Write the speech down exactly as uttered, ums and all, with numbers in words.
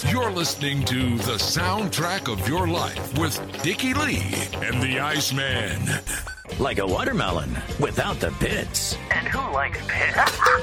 You're listening to The Soundtrack of Your Life with Dickie Lee and the Iceman. Like a watermelon without the pits. And who likes pits?